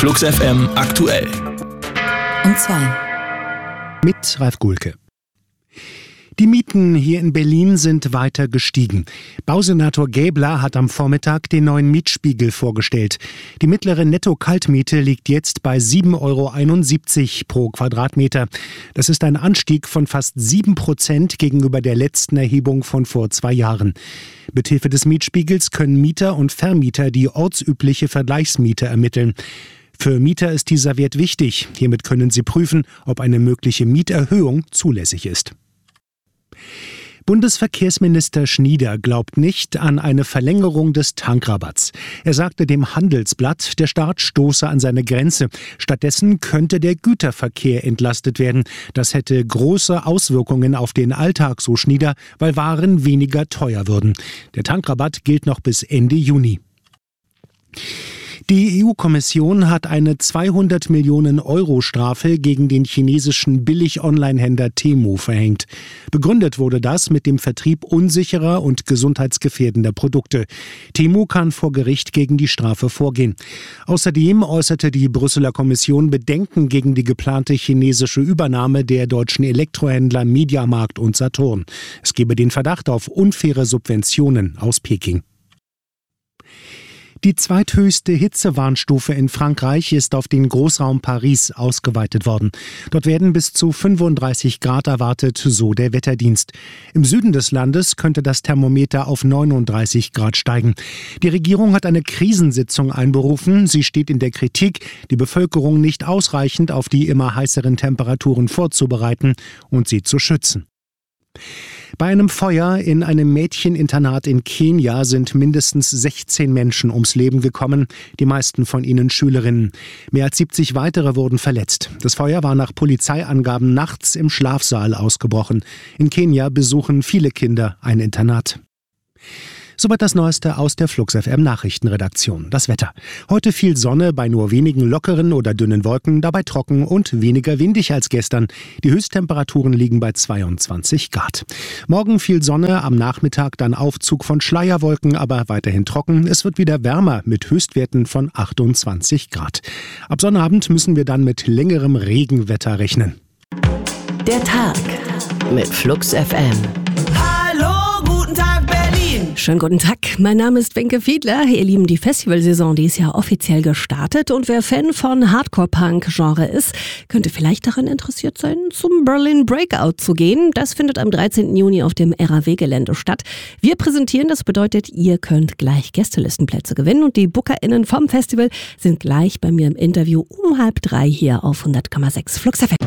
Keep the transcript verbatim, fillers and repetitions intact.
Flux F M aktuell. Und zwei. Mit Ralf Gulke. Die Mieten hier in Berlin sind weiter gestiegen. Bausenator Gäbler hat am Vormittag den neuen Mietspiegel vorgestellt. Die mittlere Netto-Kaltmiete liegt jetzt bei sieben Euro einundsiebzig pro Quadratmeter. Das ist ein Anstieg von fast sieben Prozent gegenüber der letzten Erhebung von vor zwei Jahren. Mithilfe des Mietspiegels können Mieter und Vermieter die ortsübliche Vergleichsmiete ermitteln. Für Mieter ist dieser Wert wichtig. Hiermit können sie prüfen, ob eine mögliche Mieterhöhung zulässig ist. Bundesverkehrsminister Schnieder glaubt nicht an eine Verlängerung des Tankrabatts. Er sagte dem Handelsblatt, der Staat stoße an seine Grenze. Stattdessen könnte der Güterverkehr entlastet werden. Das hätte große Auswirkungen auf den Alltag, so Schnieder, weil Waren weniger teuer würden. Der Tankrabatt gilt noch bis Ende Juni. Die E U-Kommission hat eine zweihundert Millionen Euro Strafe gegen den chinesischen Billig-Online-Händler Temu verhängt. Begründet wurde das mit dem Vertrieb unsicherer und gesundheitsgefährdender Produkte. Temu kann vor Gericht gegen die Strafe vorgehen. Außerdem äußerte die Brüsseler Kommission Bedenken gegen die geplante chinesische Übernahme der deutschen Elektrohändler Mediamarkt und Saturn. Es gebe den Verdacht auf unfaire Subventionen aus Peking. Die zweithöchste Hitzewarnstufe in Frankreich ist auf den Großraum Paris ausgeweitet worden. Dort werden bis zu fünfunddreißig Grad erwartet, so der Wetterdienst. Im Süden des Landes könnte das Thermometer auf neununddreißig Grad steigen. Die Regierung hat eine Krisensitzung einberufen. Sie steht in der Kritik, die Bevölkerung nicht ausreichend auf die immer heißeren Temperaturen vorzubereiten und sie zu schützen. Bei einem Feuer in einem Mädcheninternat in Kenia sind mindestens sechzehn Menschen ums Leben gekommen, die meisten von ihnen Schülerinnen. Mehr als siebzig weitere wurden verletzt. Das Feuer war nach Polizeiangaben nachts im Schlafsaal ausgebrochen. In Kenia besuchen viele Kinder ein Internat. Soweit das Neueste aus der Flux F M Nachrichtenredaktion. Das Wetter. Heute viel Sonne bei nur wenigen lockeren oder dünnen Wolken, dabei trocken und weniger windig als gestern. Die Höchsttemperaturen liegen bei zweiundzwanzig Grad. Morgen viel Sonne, am Nachmittag dann Aufzug von Schleierwolken, aber weiterhin trocken. Es wird wieder wärmer mit Höchstwerten von achtundzwanzig Grad. Ab Sonnabend müssen wir dann mit längerem Regenwetter rechnen. Der Tag mit Flux F M. Schönen guten Tag, mein Name ist Wenke Fiedler. Ihr Lieben, die Festivalsaison, die ist ja offiziell gestartet und wer Fan von Hardcore-Punk-Genre ist, könnte vielleicht daran interessiert sein, zum Berlin Breakout zu gehen. Das findet am dreizehnten Juni auf dem R A W-Gelände statt. Wir präsentieren, das bedeutet, ihr könnt gleich Gästelistenplätze gewinnen und die BookerInnen vom Festival sind gleich bei mir im Interview um halb drei hier auf hundert Komma sechs Flux F M.